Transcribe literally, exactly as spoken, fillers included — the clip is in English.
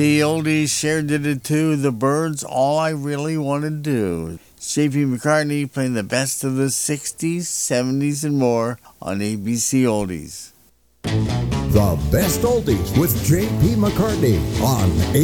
The oldies shared did it too. The Byrds, All I Really Want to Do. J P McCartney playing the best of the sixties, seventies, and more on A B C Oldies. The best oldies with J P McCartney on